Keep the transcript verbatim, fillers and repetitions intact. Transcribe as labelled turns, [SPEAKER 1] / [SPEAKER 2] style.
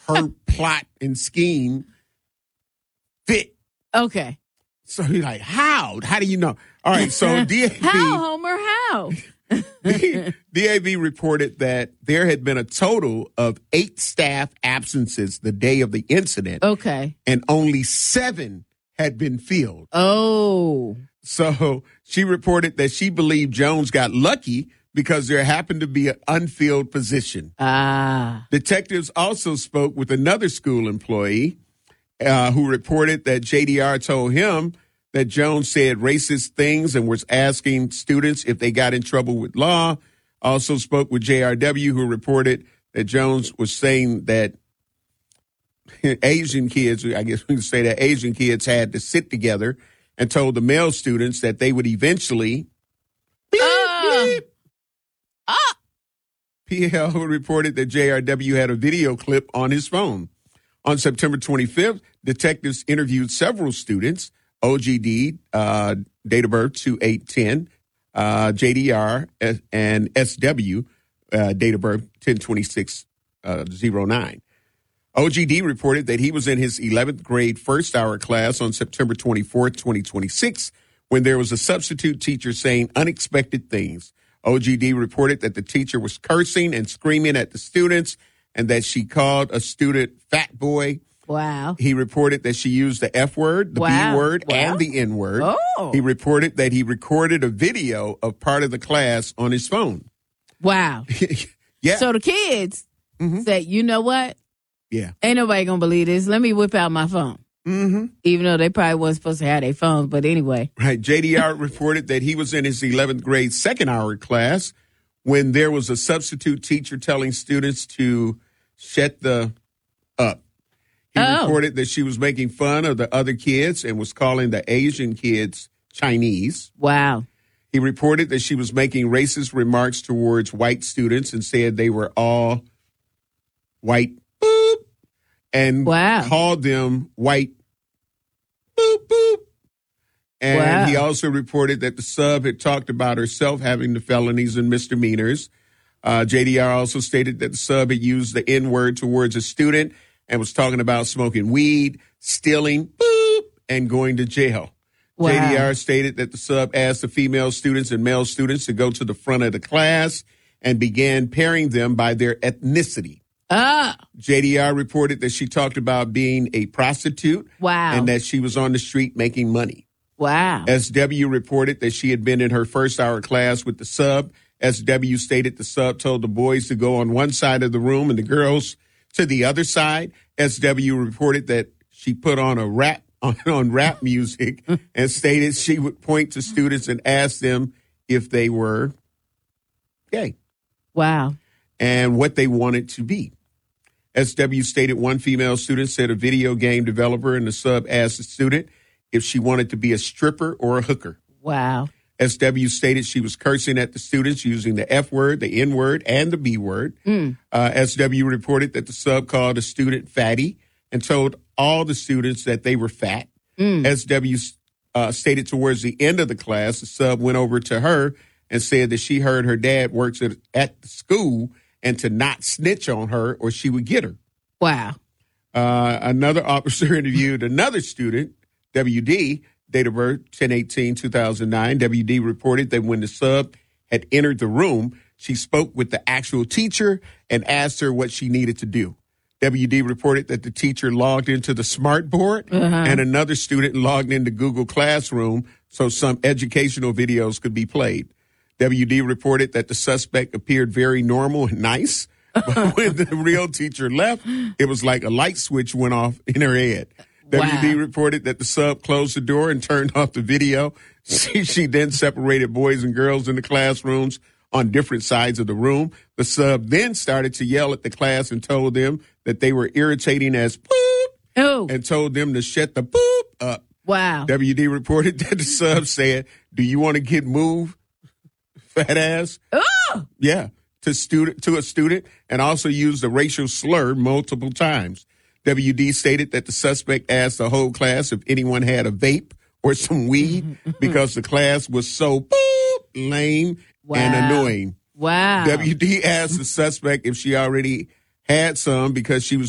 [SPEAKER 1] her plot and scheme fit.
[SPEAKER 2] Okay.
[SPEAKER 1] So he's like, how? How do you know? All right, so D A B...
[SPEAKER 2] How, Homer, how?
[SPEAKER 1] D A B reported that there had been a total of eight staff absences the day of the incident.
[SPEAKER 2] Okay.
[SPEAKER 1] And only seven had been filled.
[SPEAKER 2] Oh.
[SPEAKER 1] So she reported that she believed Jones got lucky because there happened to be an unfilled position.
[SPEAKER 2] Ah.
[SPEAKER 1] Detectives also spoke with another school employee uh, who reported that J D R told him that Jones said racist things and was asking students if they got in trouble with law. Also spoke with J R W, who reported that Jones was saying that Asian kids, I guess we can say that Asian kids had to sit together, and told the male students that they would eventually beep,
[SPEAKER 2] Uh.
[SPEAKER 1] beep.
[SPEAKER 2] Ah.
[SPEAKER 1] P L reported that J R W had a video clip on his phone. On September twenty-fifth, detectives interviewed several students, O G D, uh, date of birth two eight ten, uh, J D R, and S W, uh, date of birth ten twenty-six oh nine. O G D reported that he was in his eleventh grade first hour class on September twenty-fourth, twenty twenty-six, when there was a substitute teacher saying unexpected things. O G D reported that the teacher was cursing and screaming at the students and that she called a student fat boy.
[SPEAKER 2] Wow.
[SPEAKER 1] He reported that she used the F word, the
[SPEAKER 2] Wow.
[SPEAKER 1] B word,
[SPEAKER 2] Wow.
[SPEAKER 1] and the N word.
[SPEAKER 2] Oh.
[SPEAKER 1] He reported that he recorded a video of part of the class on his phone.
[SPEAKER 2] Wow.
[SPEAKER 1] Yeah.
[SPEAKER 2] So the kids
[SPEAKER 1] Mhm.
[SPEAKER 2] said, you know what?
[SPEAKER 1] Yeah.
[SPEAKER 2] Ain't nobody going to believe this. Let me whip out my phone.
[SPEAKER 1] Mm-hmm.
[SPEAKER 2] Even though they probably wasn't supposed to have their phones. But anyway.
[SPEAKER 1] Right. J D R reported that he was in his eleventh grade second hour class when there was a substitute teacher telling students to shut the up. He
[SPEAKER 2] Oh.
[SPEAKER 1] reported that she was making fun of the other kids and was calling the Asian kids Chinese.
[SPEAKER 2] Wow.
[SPEAKER 1] He reported that she was making racist remarks towards white students and said they were all white, boop, and
[SPEAKER 2] Wow.
[SPEAKER 1] called them white, boop, boop. And
[SPEAKER 2] Wow.
[SPEAKER 1] he also reported that the sub had talked about herself having the felonies and misdemeanors. Uh, J D R also stated that the sub had used the N-word towards a student and was talking about smoking weed, stealing, boop, and going to jail.
[SPEAKER 2] Wow.
[SPEAKER 1] J D R stated that the sub asked the female students and male students to go to the front of the class and began pairing them by their ethnicity.
[SPEAKER 2] Ah.
[SPEAKER 1] J D R reported that she talked about being a prostitute.
[SPEAKER 2] Wow.
[SPEAKER 1] And that she was on the street making money.
[SPEAKER 2] Wow.
[SPEAKER 1] S W reported that she had been in her first hour class with the sub. S W stated the sub told the boys to go on one side of the room and the girls to the other side. S W reported that she put on a rap on, on rap music and stated she would point to students and ask them if they were gay
[SPEAKER 2] Wow.
[SPEAKER 1] and what they wanted to be. S W stated one female student said a video game developer and the sub asked the student if she wanted to be a stripper or a hooker.
[SPEAKER 2] Wow.
[SPEAKER 1] S W stated she was cursing at the students using the F word, the N word, and the B word.
[SPEAKER 2] Mm.
[SPEAKER 1] Uh, S W reported that the sub called a student fatty and told all the students that they were fat.
[SPEAKER 2] Mm.
[SPEAKER 1] S W uh, stated towards the end of the class, the sub went over to her and said that she heard her dad works at, at the school and to not snitch on her or she would get her.
[SPEAKER 2] Wow.
[SPEAKER 1] Uh, another officer interviewed another student, W D, date of birth ten eighteen two thousand nine. W D reported that when the sub had entered the room, she spoke with the actual teacher and asked her what she needed to do. W D reported that the teacher logged into the smart board
[SPEAKER 2] Uh-huh.
[SPEAKER 1] and another student logged into Google Classroom so some educational videos could be played. W D reported that the suspect appeared very normal and nice, but when the real teacher left, it was like a light switch went off in her head.
[SPEAKER 2] Wow.
[SPEAKER 1] W D reported that the sub closed the door and turned off the video. She, she then separated boys and girls in the classrooms on different sides of the room. The sub then started to yell at the class and told them that they were irritating as boop
[SPEAKER 2] Oh.
[SPEAKER 1] and told them to shut the boop up.
[SPEAKER 2] Wow.
[SPEAKER 1] W D reported that the sub said, "Do you want to get moved, fat ass?"
[SPEAKER 2] Oh.
[SPEAKER 1] Yeah, to student to a student, and also used a racial slur multiple times. W D stated that the suspect asked the whole class if anyone had a vape or some weed because the class was so boop, lame
[SPEAKER 2] Wow.
[SPEAKER 1] and annoying.
[SPEAKER 2] Wow.
[SPEAKER 1] W D asked the suspect if she already had some because she was